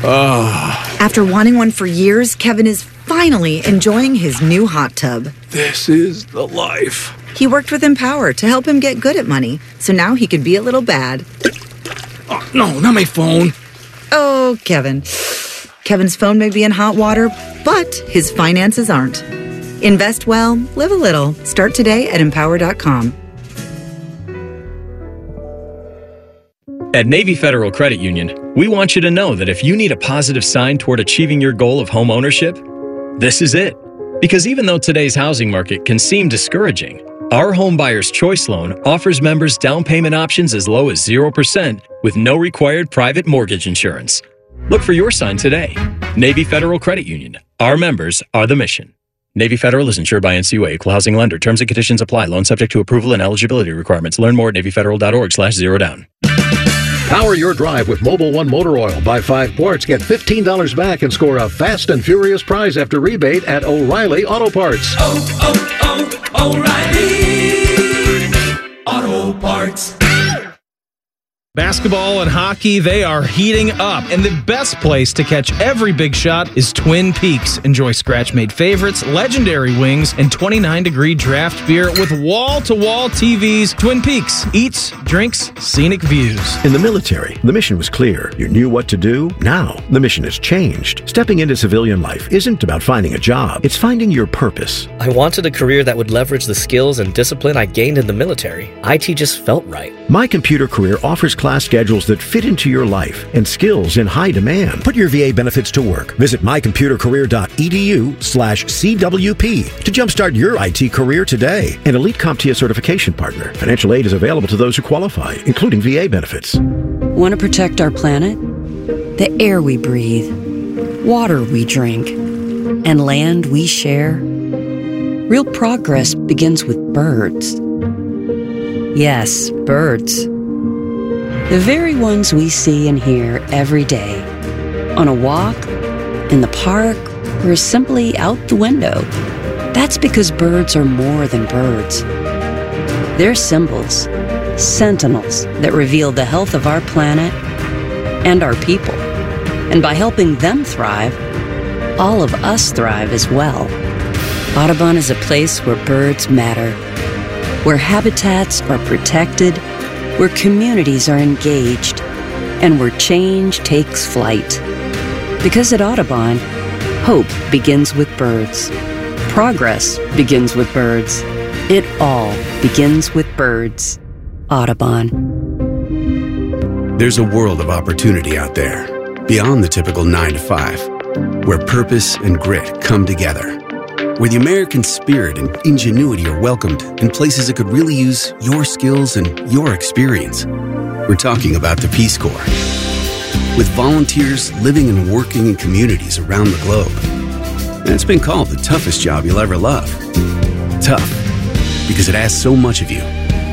After wanting one for years, Kevin is finally enjoying his new hot tub. This is the life. He worked with Empower to help him get good at money, so now he can be a little bad. Oh, no, not my phone. Oh, Kevin. Kevin's phone may be in hot water, but his finances aren't. Invest well, live a little. Start today at Empower.com. At Navy Federal Credit Union, we want you to know that if you need a positive sign toward achieving your goal of home ownership, this is it. Because even though today's housing market can seem discouraging, our Home Buyer's Choice Loan offers members down payment options as low as 0% with no required private mortgage insurance. Look for your sign today. Navy Federal Credit Union. Our members are the mission. Navy Federal is insured by NCUA, Equal Housing Lender. Terms and conditions apply. Loan subject to approval and eligibility requirements. Learn more at NavyFederal.org/zerodown. Power your drive with Mobil 1 Motor Oil. Buy 5 quarts, get $15 back, and score a fast and furious prize after rebate at O'Reilly Auto Parts. O'Reilly Auto Parts. Basketball and hockey, they are heating up, and the best place to catch every big shot is Twin Peaks. Enjoy scratch-made favorites, legendary wings, and 29-degree draft beer with wall-to-wall TVs. Twin Peaks. Eats, drinks, scenic views. In the military, the mission was clear. You knew what to do. Now, the mission has changed. Stepping into civilian life isn't about finding a job. It's finding your purpose. I wanted a career that would leverage the skills and discipline I gained in the military. IT just felt right. My Computer Career offers class schedules that fit into your life and skills in high demand. Put your VA benefits to work. Visit mycomputercareer.edu/CWP to jumpstart your IT career today. An elite CompTIA certification partner. Financial aid is available to those who qualify, including VA benefits. Want to protect our planet? The air we breathe, water we drink, and land we share? Real progress begins with birds. Yes, birds. The very ones we see and hear every day. On a walk, in the park, or simply out the window. That's because birds are more than birds. They're symbols, sentinels that reveal the health of our planet and our people. And by helping them thrive, all of us thrive as well. Audubon is a place where birds matter, where habitats are protected, where communities are engaged, and where change takes flight. Because at Audubon, hope begins with birds. Progress begins with birds. It all begins with birds. Audubon. There's a world of opportunity out there, beyond the typical 9 to 5, where purpose and grit come together, where the American spirit and ingenuity are welcomed in places that could really use your skills and your experience. We're talking about the Peace Corps. With volunteers living and working in communities around the globe. And it's been called the toughest job you'll ever love. Tough, because it asks so much of you.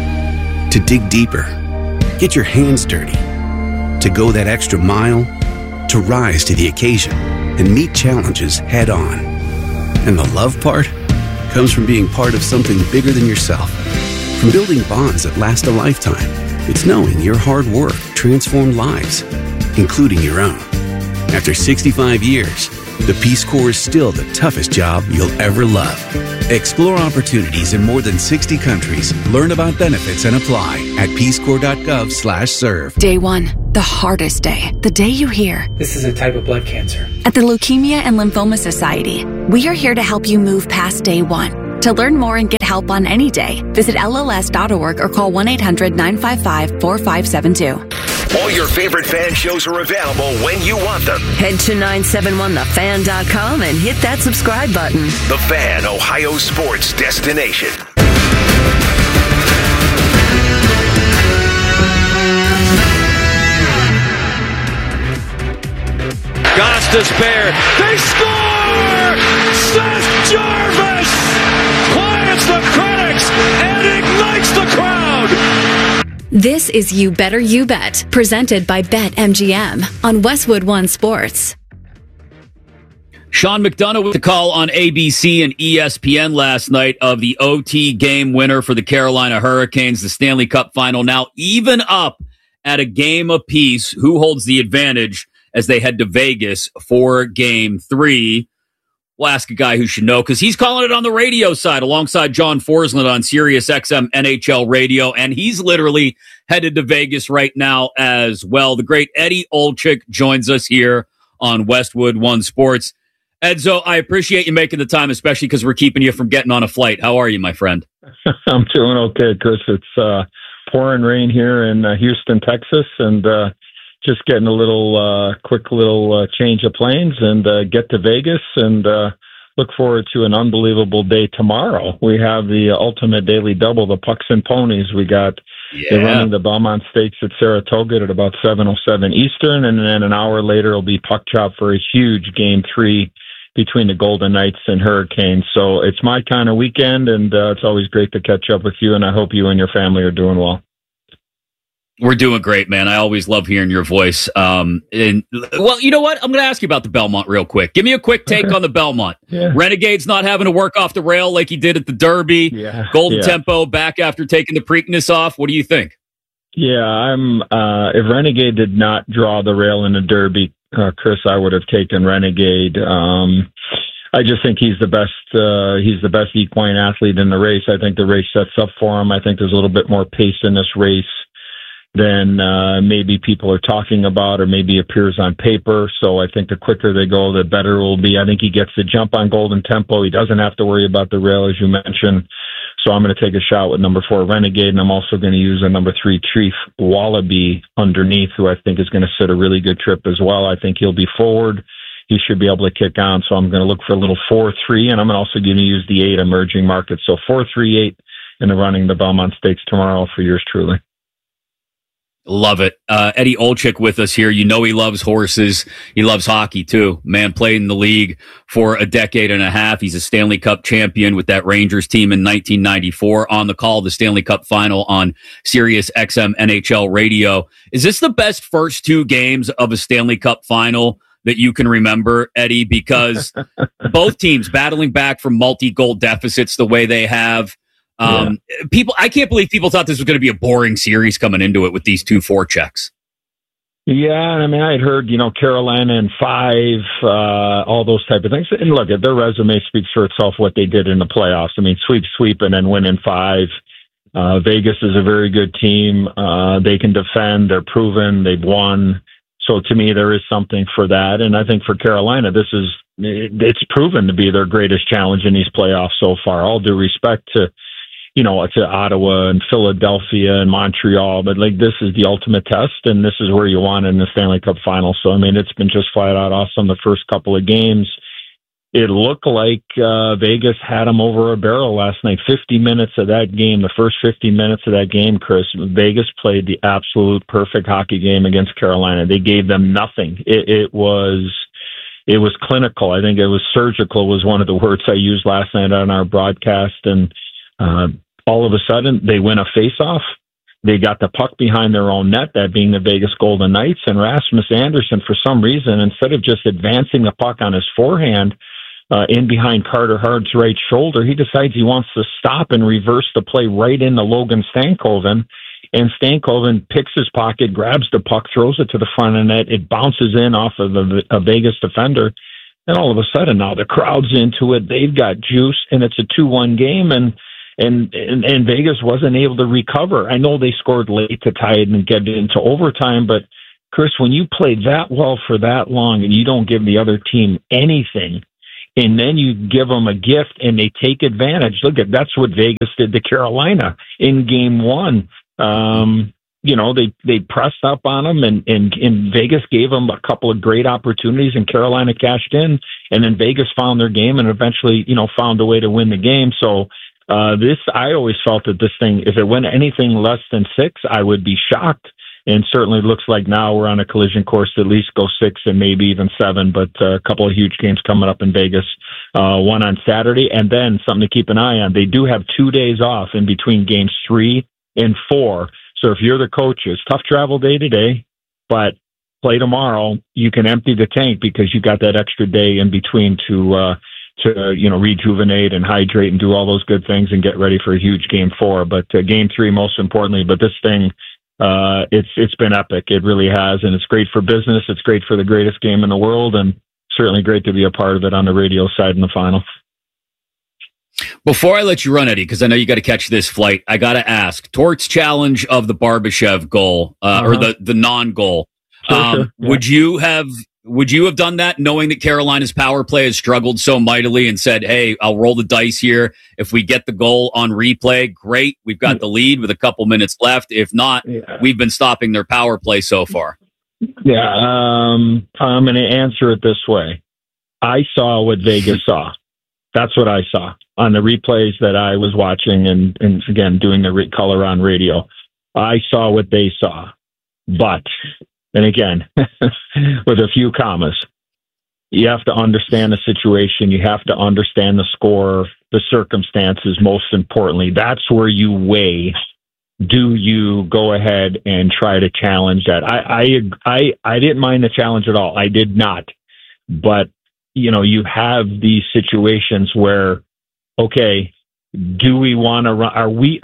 To dig deeper, get your hands dirty, to go that extra mile, to rise to the occasion and meet challenges head on. And the love part comes from being part of something bigger than yourself. From building bonds that last a lifetime. It's knowing your hard work transformed lives, including your own. After 65 years, the Peace Corps is still the toughest job you'll ever love. Explore opportunities in more than 60 countries. Learn about benefits and apply at peacecorps.gov/serve. Day 1, the hardest day. The day you hear, "This is a type of blood cancer." At the Leukemia and Lymphoma Society, we are here to help you move past day 1. To learn more and get help on any day, visit LLS.org or call 1-800-955-4572. All your favorite fan shows are available when you want them. Head to 971thefan.com and hit that subscribe button. The Fan, Ohio sports destination. Goss to spare. They score! Seth Jarvis quiets the critics and ignites the crowd. This is You Better You Bet, presented by BetMGM on Westwood One Sports. Sean McDonough with the call on ABC and ESPN last night of the OT game winner for the Carolina Hurricanes, the Stanley Cup final now even up at a game apiece. Who holds the advantage as they head to Vegas for Game 3. We'll ask a guy who should know because he's calling it on the radio side alongside John Forsland on Sirius XM NHL Radio, and he's literally headed to Vegas right now as well. The great Eddie Olczyk joins us here on Westwood One Sports. Edzo, I appreciate you making the time, especially because we're keeping you from getting on a flight. How are you, my friend? I'm doing okay, Chris. It's pouring rain here in Houston, Texas, and just getting a little quick little change of planes and get to Vegas and look forward to an unbelievable day tomorrow. We have the ultimate daily double, the Pucks and Ponies. We got they're running the Belmont Stakes at Saratoga at about 7:07 Eastern, and then an hour later it'll be Puck Chop for a huge Game 3 between the Golden Knights and Hurricanes. So it's my kind of weekend, and it's always great to catch up with you, and I hope you and your family are doing well. We're doing great, man. I always love hearing your voice. Well, you know what? I'm going to ask you about the Belmont real quick. Give me a quick take on the Belmont. Renegade's not having to work off the rail like he did at the Derby. Golden Tempo back after taking the Preakness off. What do you think? Yeah, if Renegade did not draw the rail in the Derby, Chris, I would have taken Renegade. I just think he's the best equine athlete in the race. I think the race sets up for him. I think there's a little bit more pace in this race than maybe people are talking about or maybe appears on paper. So I think the quicker they go, the better it will be. I think he gets the jump on Golden Tempo. He doesn't have to worry about the rail, as you mentioned. So I'm going to take a shot with number 4, Renegade, and I'm also going to use a number 3, Chief Wallaby underneath, who I think is going to sit a really good trip as well. I think he'll be forward. He should be able to kick on. So I'm going to look for a little 4-3, and I'm also going to use the 8 emerging market. So 4-3-8 in the running the Belmont Stakes tomorrow for yours truly. Love it. Eddie Olczyk with us here. You know he loves horses. He loves hockey, too. Man played in the league for a decade and a half. He's a Stanley Cup champion with that Rangers team in 1994. On the call, the Stanley Cup final on Sirius XM NHL Radio. Is this the best first 2 games of a Stanley Cup final that you can remember, Eddie? Because both teams battling back from multi-goal deficits the way they have. I can't believe people thought this was going to be a boring series coming into it with these 2 forechecks. Yeah, I mean, I had heard, Carolina in 5, all those type of things. And look, their resume speaks for itself, what they did in the playoffs. I mean, sweep, and then win in 5. Vegas is a very good team. They can defend. They're proven. They've won. So to me, there is something for that. And I think for Carolina, it's proven to be their greatest challenge in these playoffs so far. All due respect to Ottawa and Philadelphia and Montreal, but this is the ultimate test, and this is where you want in the Stanley Cup final. So, I mean, it's been just flat out awesome the first couple of games. It looked like Vegas had them over a barrel last night. 50 minutes of that game, the first 50 minutes of that game, Chris, Vegas played the absolute perfect hockey game against Carolina. They gave them nothing. It was clinical. I think it was surgical was one of the words I used last night on our broadcast, and all of a sudden, they win a face-off. They got the puck behind their own net, that being the Vegas Golden Knights, and Rasmus Andersson, for some reason, instead of just advancing the puck on his forehand in behind Carter Hart's right shoulder, he decides he wants to stop and reverse the play right into Logan Stankoven, and Stankoven picks his pocket, grabs the puck, throws it to the front of the net. It bounces in off of a Vegas defender, and all of a sudden, now the crowd's into it. They've got juice, and it's a 2-1 game, and Vegas wasn't able to recover. I know they scored late to tie it and get it into overtime, but Chris, when you play that well for that long and you don't give the other team anything, and then you give them a gift and they take advantage. That's what Vegas did to Carolina in Game 1. They pressed up on them, and Vegas gave them a couple of great opportunities, and Carolina cashed in, and then Vegas found their game and eventually, found a way to win the game. So, I always felt that this thing, if it went anything less than 6, I would be shocked. And certainly looks like now we're on a collision course to at least go 6 and maybe even 7, but a couple of huge games coming up in Vegas, one on Saturday, and then something to keep an eye on. They do have 2 days off in between games 3 and 4. So if you're the coaches, tough travel day today, but play tomorrow, you can empty the tank because you got that extra day in between to rejuvenate and hydrate and do all those good things and get ready for a huge Game 4. But Game 3, most importantly. But this thing, it's been epic. It really has, and it's great for business. It's great for the greatest game in the world, and certainly great to be a part of it on the radio side in the final. Before I let you run, Eddie, because I know you got to catch this flight, I got to ask, Tort's challenge of the Barbashev goal, or the non-goal. Sure. Yeah. Would you have done that knowing that Carolina's power play has struggled so mightily and said, hey, I'll roll the dice here. If we get the goal on replay, great. We've got the lead with a couple minutes left. If not, we've been stopping their power play so far. Yeah. I'm going to answer it this way. I saw what Vegas saw. That's what I saw on the replays that I was watching and again, doing the color on radio. I saw what they saw. But, and again, with a few commas, you have to understand the situation. You have to understand the score, the circumstances, most importantly. That's where you weigh. Do you go ahead and try to challenge that? I didn't mind the challenge at all. I did not. But, you know, you have these situations where, okay, do we want to run? Are we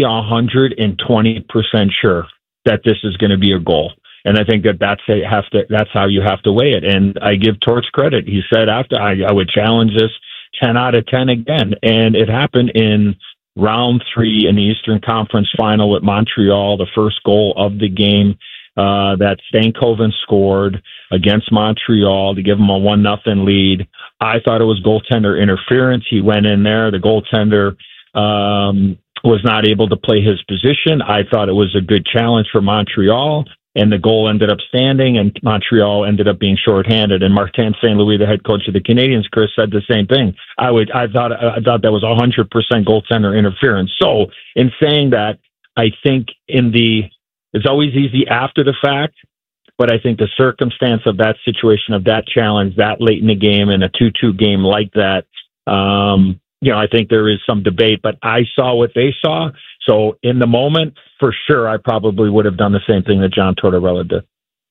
120% sure that this is going to be a goal? And I think that's how you have to weigh it. And I give Torts credit. He said after I would challenge this 10 out of 10 again. And it happened in round 3 in the Eastern Conference final with Montreal, the first goal of the game that Stankoven scored against Montreal to give them a 1-0 lead. I thought it was goaltender interference. He went in there. The goaltender was not able to play his position. I thought it was a good challenge for Montreal, and the goal ended up standing, and Montreal ended up being shorthanded. And Martin St. Louis, the head coach of the Canadiens, Chris, said the same thing. I thought that was 100% goaltender interference. So in saying that, I think it's always easy after the fact, but I think the circumstance of that situation, of that challenge, that late in the game, in a 2-2 game like that, I think there is some debate, but I saw what they saw. So in the moment, for sure, I probably would have done the same thing that John Tortorella did.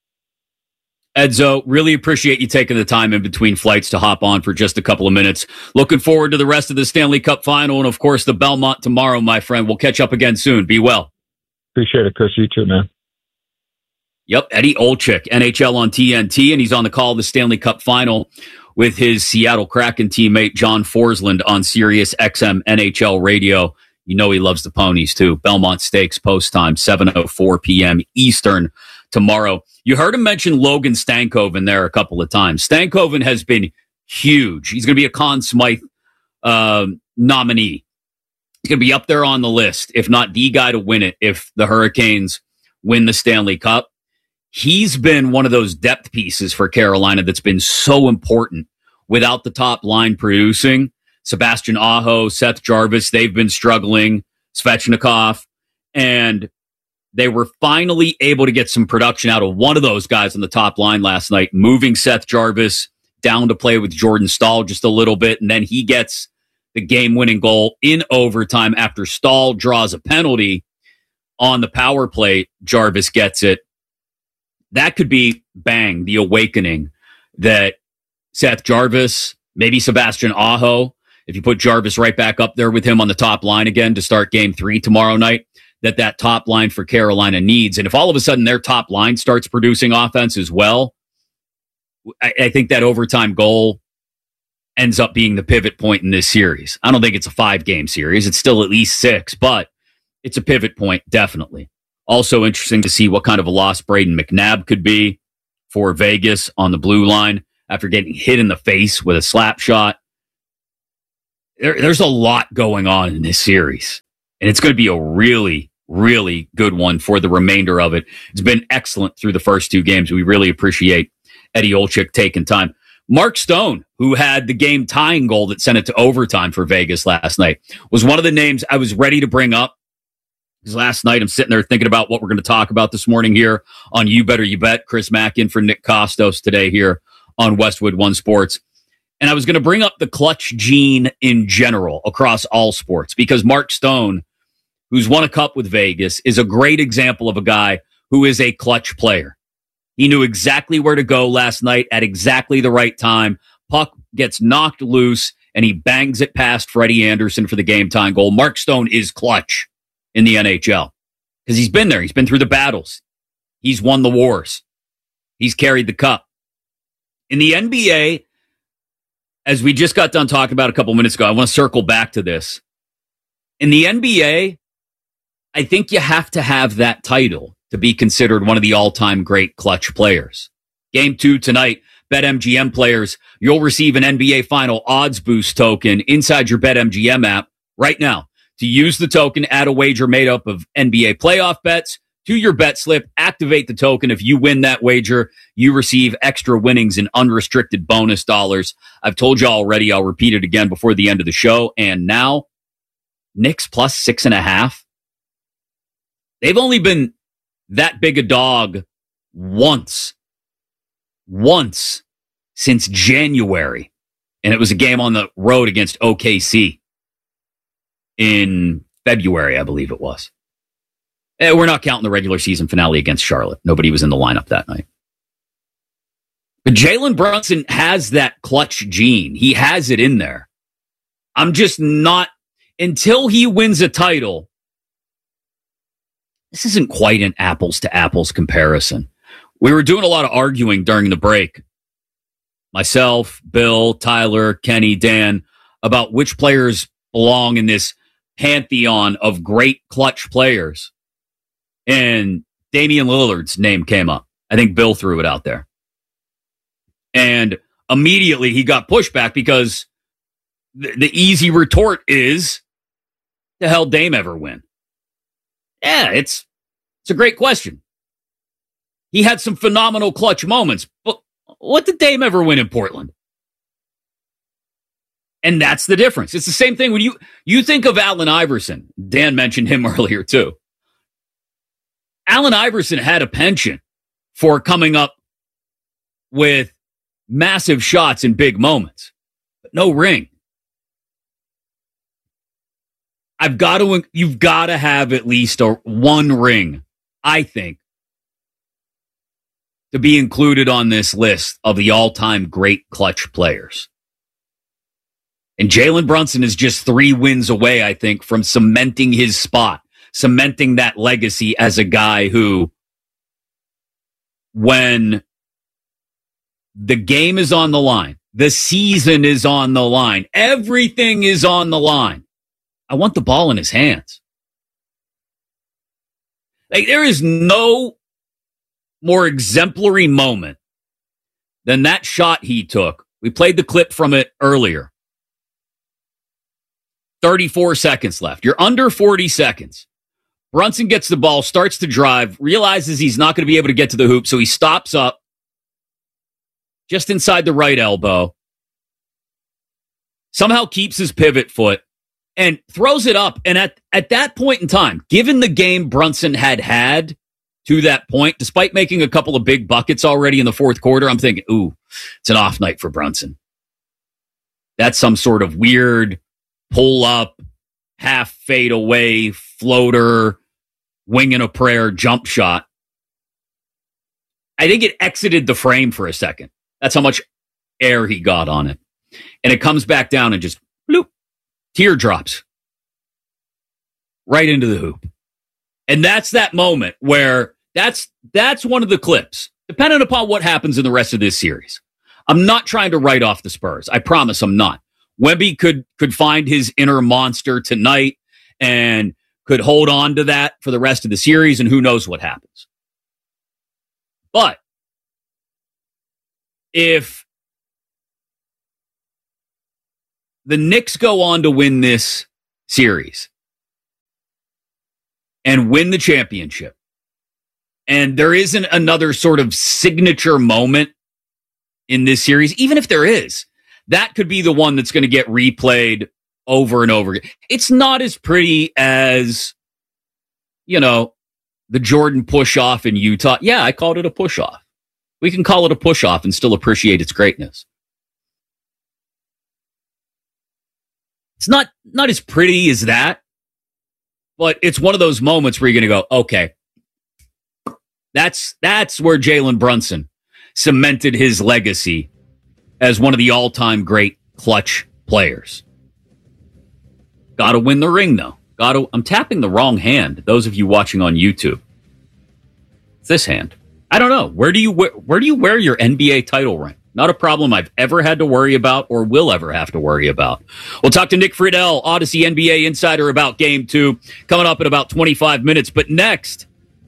Edzo, really appreciate you taking the time in between flights to hop on for just a couple of minutes. Looking forward to the rest of the Stanley Cup final and, of course, the Belmont tomorrow, my friend. We'll catch up again soon. Be well. Appreciate it, Chris. You too, man. Yep, Eddie Olczyk, NHL on TNT, and he's on the call of the Stanley Cup final with his Seattle Kraken teammate John Forsland on Sirius XM NHL radio. You know he loves the ponies, too. Belmont Stakes post time, 7:04 p.m. Eastern tomorrow. You heard him mention Logan Stankoven there a couple of times. Stankoven has been huge. He's going to be a Conn Smythe nominee. He's going to be up there on the list, if not the guy to win it, if the Hurricanes win the Stanley Cup. He's been one of those depth pieces for Carolina that's been so important without the top line producing. Sebastian Aho, Seth Jarvis, they've been struggling, Svechnikov, and they were finally able to get some production out of one of those guys on the top line last night, moving Seth Jarvis down to play with Jordan Staal just a little bit, and then he gets the game-winning goal in overtime after Staal draws a penalty on the power play. Jarvis gets it. That could be, bang, the awakening that Seth Jarvis, maybe Sebastian Aho, if you put Jarvis right back up there with him on the top line again to start game 3 tomorrow night, that top line for Carolina needs. And if all of a sudden their top line starts producing offense as well, I think that overtime goal ends up being the pivot point in this series. I don't think it's a 5-game series. It's still at least 6, but it's a pivot point, definitely. Also interesting to see what kind of a loss Braden McNabb could be for Vegas on the blue line after getting hit in the face with a slap shot. There's a lot going on in this series, and it's going to be a really, really good one for the remainder of it. It's been excellent through the first 2 games. We really appreciate Eddie Olczyk taking time. Mark Stone, who had the game-tying goal that sent it to overtime for Vegas last night, was one of the names I was ready to bring up. Because last night I'm sitting there thinking about what we're going to talk about this morning here on You Better You Bet. Chris Mack in for Nick Costos today here on Westwood One Sports. And I was going to bring up the clutch gene in general across all sports because Mark Stone, who's won a cup with Vegas, is a great example of a guy who is a clutch player. He knew exactly where to go last night at exactly the right time. Puck gets knocked loose, and he bangs it past Freddie Anderson for the game-tying goal. Mark Stone is clutch in the NHL. because he's been there. He's been through the battles. He's won the wars. He's carried the cup. In the NBA, as we just got done talking about a couple minutes ago, I want to circle back to this. In the NBA, I think you have to have that title to be considered one of the all-time great clutch players. Game 2 tonight, BetMGM players, you'll receive an NBA Final Odds Boost token inside your BetMGM app right now. To use the token, add a wager made up of NBA playoff bets to your bet slip. Activate the token. If you win that wager, you receive extra winnings and unrestricted bonus dollars. I've told you already. I'll repeat it again before the end of the show. And now, Knicks plus 6.5. They've only been that big a dog once since January. And it was a game on the road against OKC in February, I believe it was. We're not counting the regular season finale against Charlotte. Nobody was in the lineup that night. But Jalen Brunson has that clutch gene. He has it in there. I'm just not, until he wins a title, this isn't quite an apples to apples comparison. We were doing a lot of arguing during the break. Myself, Bill, Tyler, Kenny, Dan, about which players belong in this pantheon of great clutch players. And Damian Lillard's name came up. I think Bill threw it out there. And immediately he got pushback because the easy retort is, the hell Dame ever win? Yeah, it's a great question. He had some phenomenal clutch moments, but what did Dame ever win in Portland? And that's the difference. It's the same thing when you think of Allen Iverson. Dan mentioned him earlier too. Allen Iverson had a penchant for coming up with massive shots in big moments, but no ring. You've got to have at least one ring, I think, to be included on this list of the all-time great clutch players. And Jalen Brunson is just 3 wins away, I think, from cementing his spot, cementing that legacy as a guy who, when the game is on the line, the season is on the line, everything is on the line, I want the ball in his hands. Like, there is no more exemplary moment than that shot he took. We played the clip from it earlier. 34 seconds left. You're under 40 seconds. Brunson gets the ball, starts to drive, realizes he's not going to be able to get to the hoop, so he stops up just inside the right elbow, somehow keeps his pivot foot, and throws it up. And at that point in time, given the game Brunson had to that point, despite making a couple of big buckets already in the fourth quarter, I'm thinking, ooh, it's an off night for Brunson. That's some sort of weird pull up, half fade away, floater, wing and a prayer jump shot. I think it exited the frame for a second. That's how much air he got on it. And it comes back down and just bloop, teardrops right into the hoop. And that's that moment where that's one of the clips, depending upon what happens in the rest of this series. I'm not trying to write off the Spurs. I promise I'm not. Wemby could find his inner monster tonight and could hold on to that for the rest of the series, and who knows what happens. But if the Knicks go on to win this series and win the championship, and there isn't another sort of signature moment in this series, even if there is, that could be the one that's going to get replayed over and over again. It's not as pretty as, the Jordan push-off in Utah. Yeah, I called it a push-off. We can call it a push-off and still appreciate its greatness. It's not as pretty as that, but it's one of those moments where you're going to go, okay, that's where Jalen Brunson cemented his legacy as one of the all-time great clutch players. Got to win the ring, though. I'm tapping the wrong hand. Those of you watching on YouTube. It's this hand. I don't know. Where do you wear your NBA title ring? Not a problem I've ever had to worry about or will ever have to worry about. We'll talk to Nick Friedel, Odyssey NBA insider, about Game 2 coming up in about 25 minutes. But next,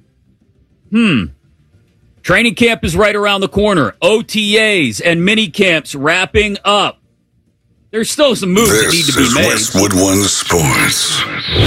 training camp is right around the corner. OTAs and mini camps wrapping up. There's still some moves that need to be made. This is Westwood One Sports.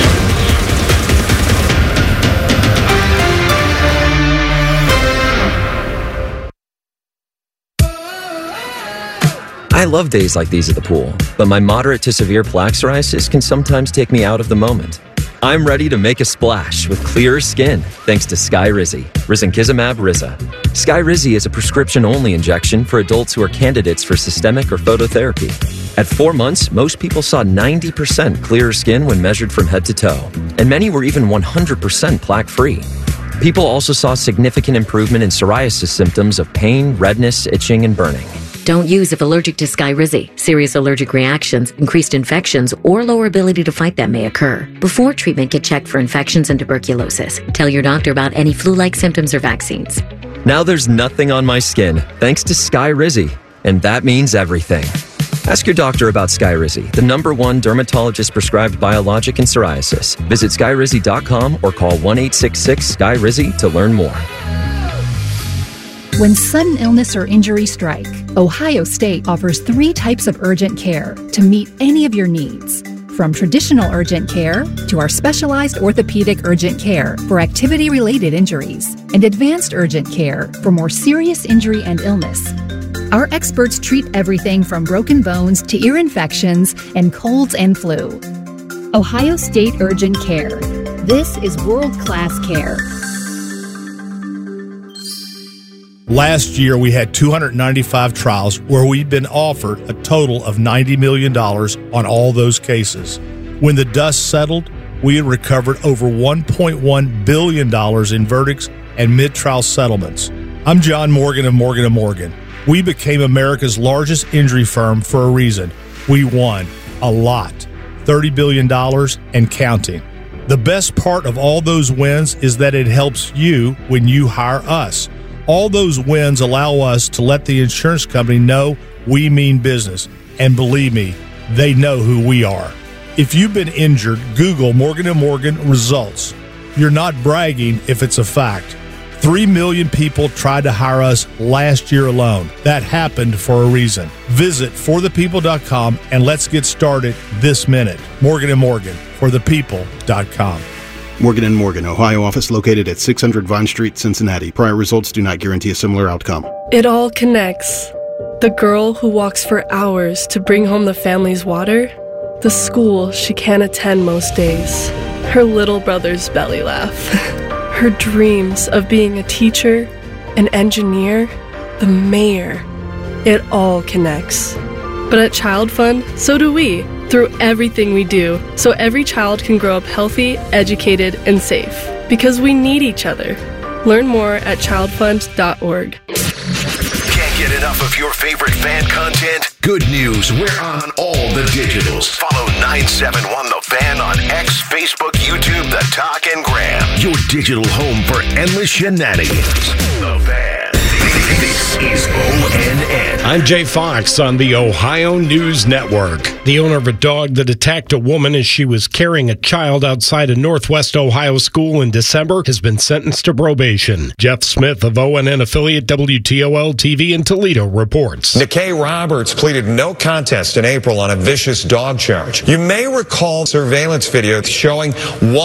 I love days like these at the pool, but my moderate to severe plaque psoriasis can sometimes take me out of the moment. I'm ready to make a splash with clearer skin thanks to Skyrizi, risankizumab Riza. Skyrizi is a prescription-only injection for adults who are candidates for systemic or phototherapy. At 4 months, most people saw 90% clearer skin when measured from head to toe, and many were even 100% plaque-free. People also saw significant improvement in psoriasis symptoms of pain, redness, itching, and burning. Don't use if allergic to Skyrizi. Serious allergic reactions, increased infections, or lower ability to fight them may occur. Before treatment, get checked for infections and tuberculosis. Tell your doctor about any flu-like symptoms or vaccines. Now there's nothing on my skin thanks to Skyrizi, and that means everything. Ask your doctor about Skyrizi, the #1 dermatologist-prescribed biologic in psoriasis. Visit Skyrizi.com or call 1-866-SKYRIZI to learn more. When sudden illness or injury strike, Ohio State offers 3 types of urgent care to meet any of your needs. From traditional urgent care to our specialized orthopedic urgent care for activity-related injuries and advanced urgent care for more serious injury and illness. Our experts treat everything from broken bones to ear infections and colds and flu. Ohio State Urgent Care. This is world-class care. Last year, we had 295 trials where we'd been offered a total of $90 million on all those cases. When the dust settled, we had recovered over $1.1 billion in verdicts and mid-trial settlements. I'm John Morgan of Morgan & Morgan. We became America's largest injury firm for a reason. We won a lot, $30 billion and counting. The best part of all those wins is that it helps you when you hire us. All those wins allow us to let the insurance company know we mean business. And believe me, they know who we are. If you've been injured, Google Morgan & Morgan results. You're not bragging if it's a fact. 3 million people tried to hire us last year alone. That happened for a reason. Visit forthepeople.com and let's get started this minute. Morgan & Morgan, forthepeople.com. Morgan & Morgan, Ohio office located at 600 Vine Street, Cincinnati. Prior results do not guarantee a similar outcome. It all connects. The girl who walks for hours to bring home the family's water. The school she can't attend most days. Her little brother's belly laugh. Her dreams of being a teacher, an engineer, the mayor. It all connects. But at Child Fund, so do we. Through everything we do, so every child can grow up healthy, educated, and safe. Because we need each other. Learn more at childfund.org. Can't get enough of your favorite fan content? Good news, we're on all the digitals. Follow 971 The Fan on X, Facebook, YouTube, The Talk, and Gram. Your digital home for endless shenanigans. The Fan. This is ONN. I'm Jay Fox on the Ohio News Network. The owner of a dog that attacked a woman as she was carrying a child outside a Northwest Ohio school in December has been sentenced to probation. Jeff Smith of ONN affiliate WTOL-TV in Toledo reports. Nikkei Roberts pleaded no contest in April on a vicious dog charge. You may recall surveillance video showing one